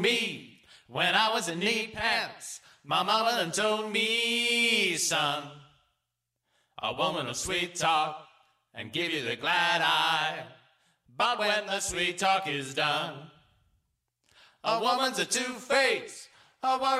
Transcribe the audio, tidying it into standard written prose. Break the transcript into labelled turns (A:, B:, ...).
A: me when I was in knee pants. My mama done told me, son, a woman will sweet talk and give you the glad eye. But when the sweet talk is done, a woman's a two-face, a worry